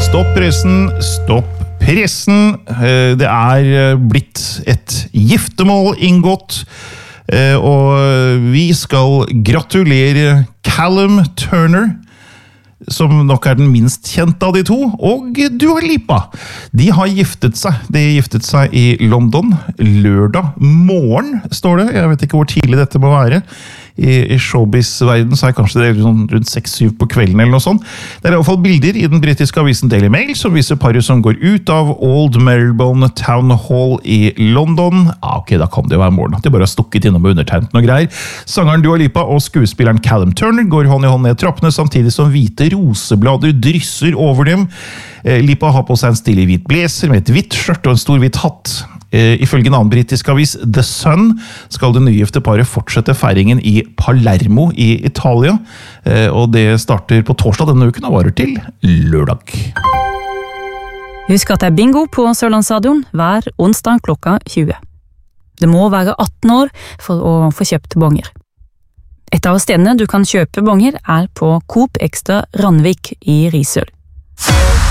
Stopp pressen. Det blitt et giftermål inngått, og vi skal gratulere Callum Turner, som nok den minst kjente av de to, og Dua Lipa. De har giftet seg. De giftet seg i London lørdag morgen, står det. Jeg vet ikke hvor tidlig dette må være. I showbiz-verden så kanskje det rundt 6-7 på kvelden eller noe sånt. Det i hvert fall bilder i den britiske avisen Daily Mail som viser paret som går ut av Old Marylebone Town Hall i London. Ok, da kan det jo være morgen. De bare har stukket innom og undertegnet noe greier. Sangeren Dua Lipa og skuespilleren Callum Turner går hånd i hånd ned trappene, samtidig som hvite roseblader drysser over dem. Lipa har på seg en stilig hvit blazer med et hvitt skjørt og en stor hvit hatt. Ifølge en annen britisk avis, The Sun, skal det nygifte paret fortsette feiringen i Palermo i Italia, og det starter på torsdag denne uken og varer til lørdag. Husk at det bingo på Sørlandsstadion hver onsdag klokka 20. Det må være 18 år for å få kjøpt bonger. Et av stedene du kan kjøpe bonger på Coop Extra Randvik i Risør.